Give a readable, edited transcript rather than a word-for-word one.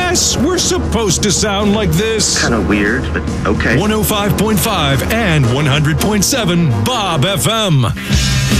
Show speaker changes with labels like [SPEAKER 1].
[SPEAKER 1] Yes, we're supposed to sound like this.
[SPEAKER 2] Kind of weird, but okay.
[SPEAKER 1] 105.5 and 100.7 Bob FM.